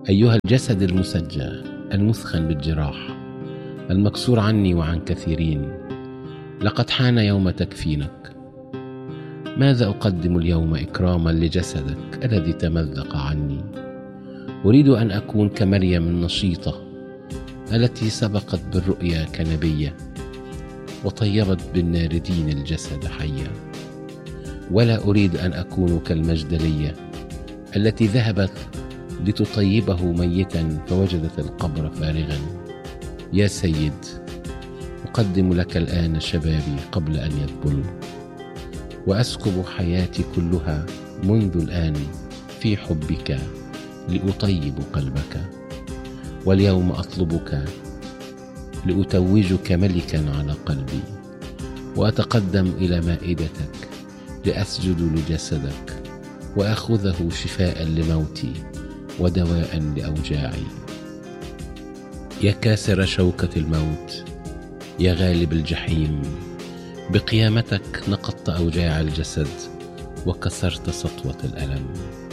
أيها الجسد المسجى المثخن بالجراح المكسور عني وعن كثيرين، لقد حان يوم تكفينك. ماذا أقدم اليوم إكراما لجسدك الذي تمزق عني؟ أريد أن أكون كمريم النشيطة التي سبقت بالرؤيا كنبية وطيبت بالناردين الجسد حيا، ولا أريد أن أكون كالمجدلية التي ذهبت لتطيبه ميتا فوجدت القبر فارغا. يا سيد، أقدم لك الآن شبابي قبل أن يذبلوا، وأسكب حياتي كلها منذ الآن في حبك لأطيب قلبك. واليوم أطلبك لأتوجك ملكا على قلبي، وأتقدم إلى مائدتك لأسجد لجسدك وأخذه شفاء لموتي ودواء لأوجاعي. يا كاسر شوكة الموت، يا غالب الجحيم، بقيامتك نقضت أوجاع الجسد وكسرت سطوة الألم.